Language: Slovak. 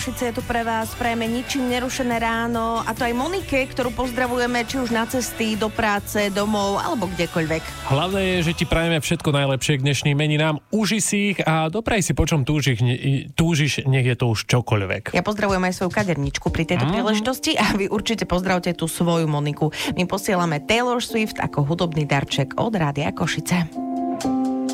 Všetci je tu pre vás, prajeme ničím nerušené ráno a to aj Monike, ktorú pozdravujeme či už na cesty, do práce, domov alebo kdekoľvek. Hlavné je, že ti prajeme všetko najlepšie k dnešným meninám. Uži si ich a dopraj si, po čom túžiš, nech je to už čokoľvek. Ja pozdravujem aj svoju kaderničku pri tejto príležitosti a vy určite pozdravte tú svoju Moniku. My posielame Taylor Swift ako hudobný darček od Rádia Košice.